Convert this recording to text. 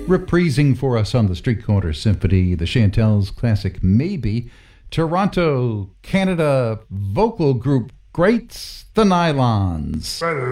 Reprising for us on the Street Corner Symphony, the Chantels' classic Maybe. Toronto, Canada vocal group Greats, the Nylons.